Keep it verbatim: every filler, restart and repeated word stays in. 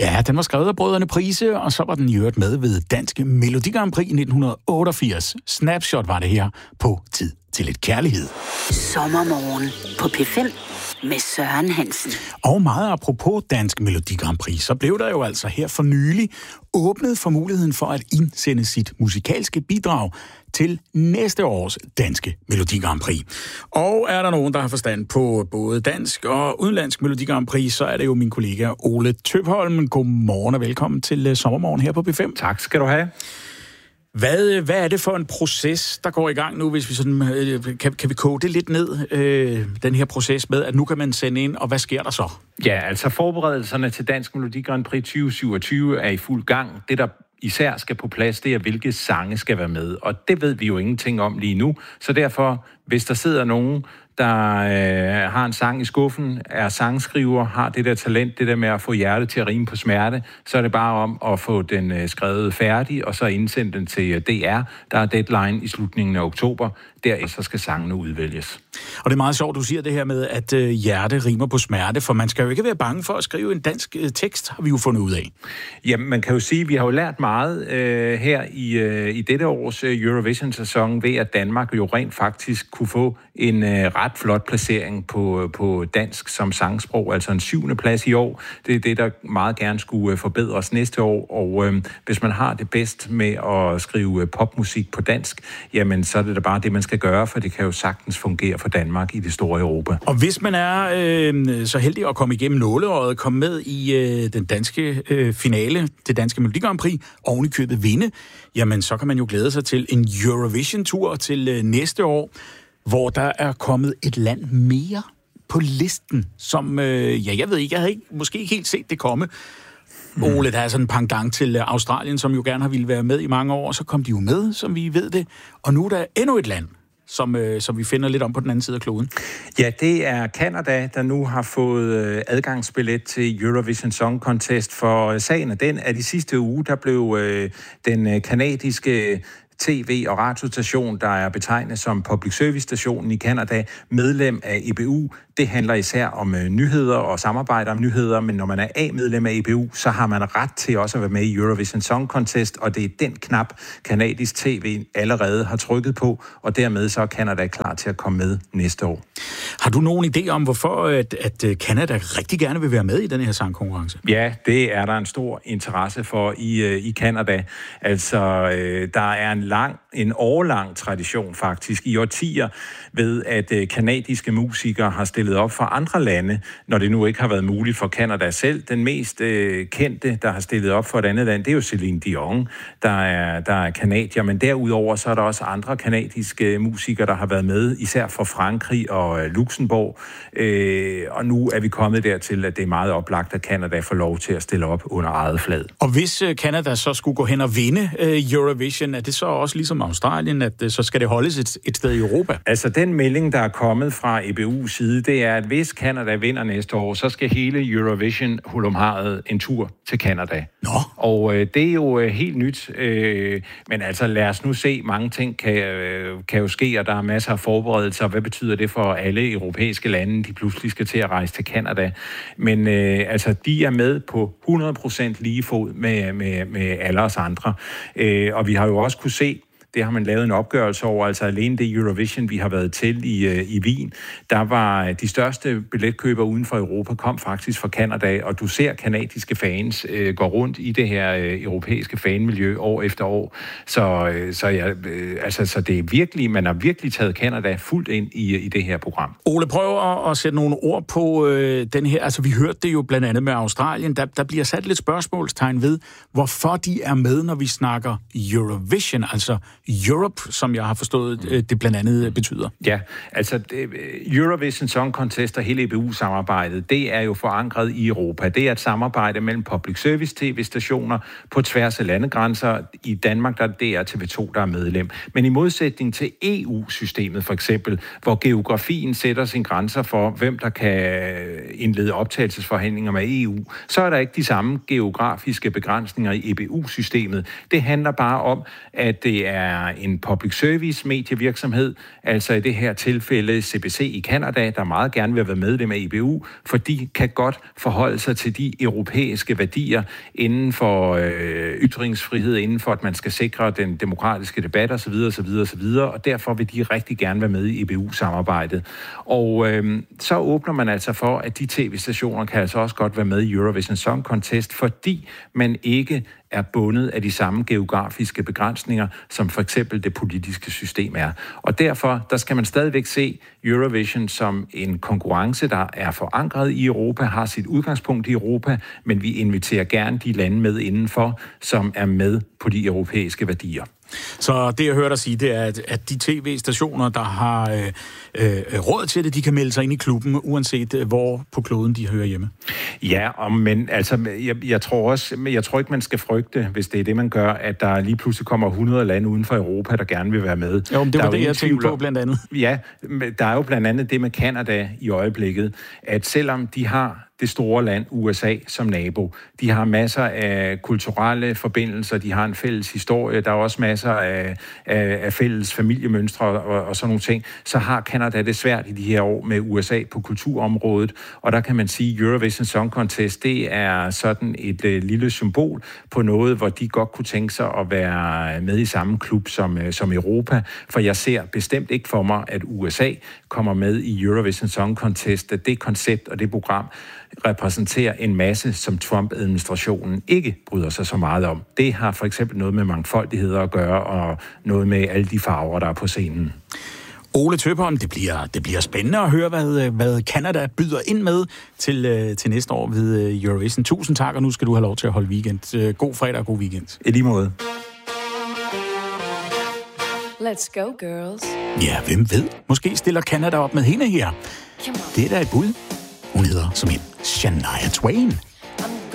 Ja, den var skrevet af brødrene Price, og så var den i øvrigt med ved Dansk Melodi Grand Prix nitten otteogfirs. Snapshot var det her på Tid til lidt kærlighed. Sommermorgen på P fem med Søren Hansen. Og meget apropos Dansk Melodi Grand Prix, så blev der jo altså her for nylig åbnet for muligheden for at indsende sit musikalske bidrag til næste års Danske Melodi Grand Prix. Og er der nogen, der har forstand på både dansk og udenlandsk Melodi Grand Prix, så er det jo min kollega Ole Tøpholm. Godmorgen og velkommen til Sommermorgen her på P fem. Tak skal du have. Hvad, hvad er det for en proces, der går i gang nu, hvis vi sådan, øh, kan, kan vi koge det lidt ned, øh, den her proces med, at nu kan man sende ind, og hvad sker der så? Ja, altså forberedelserne til Dansk Melodi Grand Prix tyve syvogtyve er i fuld gang. Det, der især skal på plads, det er, hvilke sange skal være med, og det ved vi jo ingenting om lige nu. Så derfor, hvis der sidder nogen, der øh, har en sang i skuffen, er sangskriver, har det der talent, det der med at få hjertet til at rime på smerte, så er det bare om at få den øh, skrevet færdig, og så indsende den til D R. Der er deadline i slutningen af oktober. Derefter skal sangene udvælges. Og det er meget sjovt, du siger det her med, at øh, hjerte rimer på smerte, for man skal jo ikke være bange for at skrive en dansk øh, tekst, har vi jo fundet ud af. Jamen, man kan jo sige, at vi har jo lært meget øh, her i, øh, i dette års øh, Eurovision-sæson, ved at Danmark jo rent faktisk kunne få en øh, ret flot placering på, på dansk som sangsprog, altså en syvende plads i år. Det er det, der meget gerne skulle øh, forbedres næste år, og øh, hvis man har det bedst med at skrive øh, popmusik på dansk, jamen så er det da bare det, man skal gøre, for det kan jo sagtens fungere for Danmark i det store Europa. Og hvis man er øh, så heldig at komme igennem nåleøjet, komme med i øh, den danske øh, finale, det danske Melodi Grand Prix, oven i købet vinde, jamen så kan man jo glæde sig til en Eurovision-tur til øh, næste år, hvor der er kommet et land mere på listen, som, øh, ja, jeg ved ikke, jeg havde ikke, måske ikke helt set det komme. Mm. Ole, der er sådan en pendant til Australien, som jo gerne har ville være med i mange år, og så kom de jo med, som vi ved det. Og nu er der endnu et land, som, øh, som vi finder lidt om på den anden side af kloden. Ja, det er Canada, der nu har fået adgangsbillet til Eurovision Song Contest, for sagen af den, at i sidste uge, der blev øh, den kanadiske tv- og radiostation, der er betegnet som Public Service-stationen i Canada, medlem af E B U. Det handler især om øh, nyheder og samarbejde om nyheder, men når man er A-medlem af E B U, så har man ret til også at være med i Eurovision Song Contest, og det er den knap, kanadisk tv allerede har trykket på, og dermed så er Canada klar til at komme med næste år. Har du nogen idé om, hvorfor at, at Canada rigtig gerne vil være med i den her sangkonkurrence? Ja, det er der en stor interesse for i, øh, i Canada. Altså, øh, der er en lang, en årlang tradition faktisk i årtier ved, at øh, kanadiske musikere har stillet op for andre lande, når det nu ikke har været muligt for Canada selv. Den mest øh, kendte, der har stillet op for et andet land, det er jo Celine Dion, der er, der er kanadier, men derudover så er der også andre kanadiske musikere, der har været med, især fra Frankrig og øh, Luxembourg, øh, og nu er vi kommet dertil, at det er meget oplagt, at Canada får lov til at stille op under eget flag. Og hvis øh, Canada så skulle gå hen og vinde øh, Eurovision, er det så også ligesom Australien, at øh, så skal det holdes et, et sted i Europa? Altså den melding, der er kommet fra E B U's side, det er, at hvis Canada vinder næste år, så skal hele Eurovision hulumharet en tur til Canada. Nå. Og øh, det er jo øh, helt nyt, øh, men altså lad os nu se, mange ting kan, øh, kan jo ske, og der er masser af forberedelser. Hvad betyder det for alle europæiske lande, de pludselig skal til at rejse til Canada? Men øh, altså, de er med på hundrede procent lige fod med, med, med alle os andre. Øh, og vi har jo også kunne se, det har man lavet en opgørelse over, altså alene det Eurovision, vi har været til i, i Wien, der var de største billetkøber uden for Europa, kom faktisk fra Canada, og du ser kanadiske fans øh, gå rundt i det her øh, europæiske fanmiljø år efter år. Så, øh, så, ja, øh, altså, så det er virkelig, man har virkelig taget Canada fuldt ind i, i det her program. Ole, prøv at, at sætte nogle ord på øh, den her, altså vi hørte det jo blandt andet med Australien, der, der bliver sat lidt spørgsmålstegn ved, hvorfor de er med, når vi snakker Eurovision, altså Europe, som jeg har forstået, det blandt andet betyder. Ja, altså Eurovision Song Contest og hele E B U-samarbejdet, det er jo forankret i Europa. Det er et samarbejde mellem public service tv-stationer på tværs af landegrænser. I Danmark der er det er T V to, der er medlem. Men i modsætning til E U-systemet for eksempel, hvor geografien sætter sine grænser for, hvem der kan indlede optagelsesforhandlinger med E U, så er der ikke de samme geografiske begrænsninger i E B U-systemet. Det handler bare om, at det er er en public service medievirksomhed, altså i det her tilfælde C B C i Canada, der meget gerne vil være medlem af E B U, for de kan godt forholde sig til de europæiske værdier inden for øh, ytringsfrihed, inden for at man skal sikre den demokratiske debat osv. osv. osv. Og derfor vil de rigtig gerne være med i E B U-samarbejdet. Og øh, så åbner man altså for, at de tv-stationer kan altså også godt være med i Eurovision Song Contest, fordi man ikke er bundet af de samme geografiske begrænsninger, som for eksempel det politiske system er. Og derfor, der skal man stadigvæk se Eurovision som en konkurrence, der er forankret i Europa, har sit udgangspunkt i Europa, men vi inviterer gerne de lande med indenfor, som er med på de europæiske værdier. Så det, jeg hørte dig sige, det er, at, at de tv-stationer, der har øh, øh, råd til det, de kan melde sig ind i klubben, uanset øh, hvor på kloden de hører hjemme. Ja, og, men altså, jeg, jeg tror også, jeg tror ikke, man skal frygte, hvis det er det, man gør, at der lige pludselig kommer hundrede lande uden for Europa, der gerne vil være med. Jo, men det der var det, jeg tænkte på blandt andet. Ja, der er jo blandt andet det med Canada i øjeblikket, at selvom de har det store land, U S A, som nabo. De har masser af kulturelle forbindelser, de har en fælles historie, der er også masser af, af, af fælles familiemønstre og, og sådan nogle ting. Så har Canada det svært i de her år med U S A på kulturområdet, og der kan man sige, at Eurovision Song Contest, det er sådan et uh, lille symbol på noget, hvor de godt kunne tænke sig at være med i samme klub som, uh, som Europa, for jeg ser bestemt ikke for mig, at U S A kommer med i Eurovision Song Contest, at det koncept og det program repræsenterer en masse, som Trump-administrationen ikke bryder sig så meget om. Det har for eksempel noget med mangfoldighed at gøre, og noget med alle de farver, der er på scenen. Ole Tøpholm, det bliver, det bliver spændende at høre, hvad, hvad Canada byder ind med til, til næste år ved Eurovision. Tusind tak, og nu skal du have lov til at holde weekend. God fredag og god weekend. I lige måde. Let's go, girls. Ja, hvem ved? Måske stiller Canada op med hende her. Det er da et bud. Hun hedder som en Shania Twain.